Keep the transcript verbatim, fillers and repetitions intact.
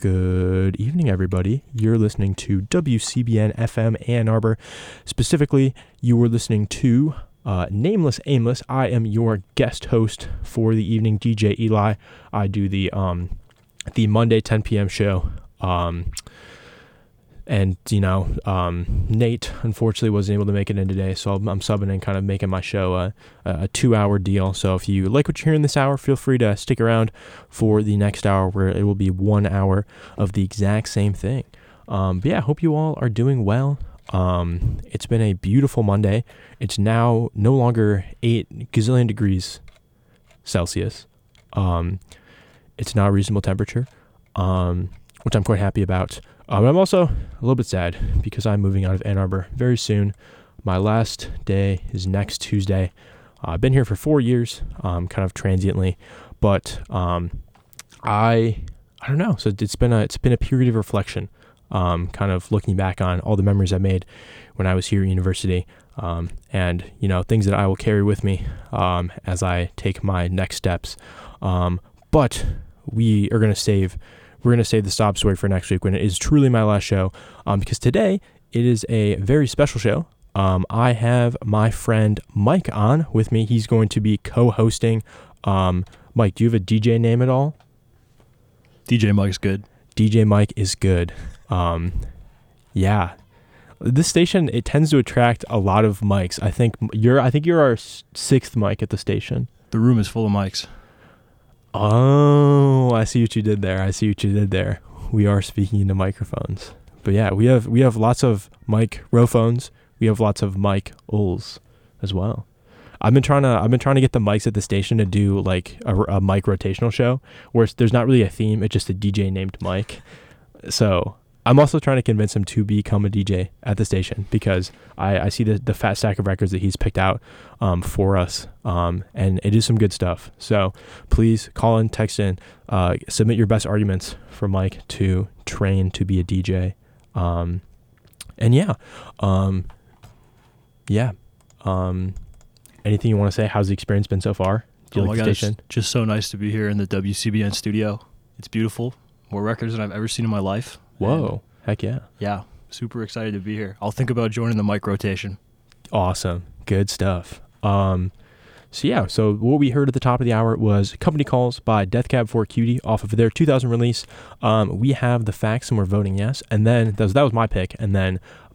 Good evening, everybody. You're listening to W C B N F M Ann Arbor. Specifically, you were listening to uh, Nameless Aimless. I am your guest host for the evening, D J Eli. I do the um, the Monday ten p.m. show. Um, and, you know, um, Nate, unfortunately, wasn't able to make it in today, so I'm, I'm subbing and kind of making my show a, a two-hour deal. So if you like what you're hearing this hour, feel free to stick around for the next hour, where it will be one hour of the exact same thing. Um, but yeah, I hope you all are doing well. Um, it's been a beautiful Monday. It's now no longer eight gazillion degrees Celsius. Um, it's now a reasonable temperature, um, which I'm quite happy about. Um, I'm also a little bit sad because I'm moving out of Ann Arbor very soon. My last day is next Tuesday. Uh, I've been here for four years, um, kind of transiently, but um, I I don't know. So it's been a it's been a period of reflection, um, kind of looking back on all the memories I made when I was here at university, um, and you know, things that I will carry with me um, as I take my next steps. Um, but we are going to save. We're going to save the sob story for next week, when it is truly my last show, um, because today it is a very special show. Um, I have my friend Mike on with me. He's going to be co-hosting. Um, Mike, do you have a D J name at all? D J Mike's good. D J Mike is good. Um, yeah. This station, it tends to attract a lot of mics. I think you're I think you're our sixth mic at the station. The room is full of mics. Oh, I see what you did there. I see what you did there. We are speaking into microphones. But yeah, we have we have lots of microphones. We have lots of mic-ols as well. I've been trying to I've been trying to get the mics at the station to do like a, a mic rotational show where there's not really a theme. It's just a D J named Mike. So I'm also trying to convince him to become a D J at the station, because I, I see the, the fat stack of records that he's picked out um, for us, um, and it is some good stuff. So please call in, text in, uh, submit your best arguments for Mike to train to be a D J. Um, and yeah, um, yeah. Um, anything you want to say? How's the experience been so far? Do you oh like my the God, station? It's just so nice to be here in the W C B N studio. It's beautiful. More records than I've ever seen in my life. Whoa, and heck yeah. Yeah, super excited to be here. I'll think about joining the mic rotation. Awesome. Good stuff. Um, so yeah, so what we heard at the top of the hour was Company Calls by Death Cab for Cutie off of their two thousand release. Um, we have the facts and we're voting yes. And then that was, that was my pick. And then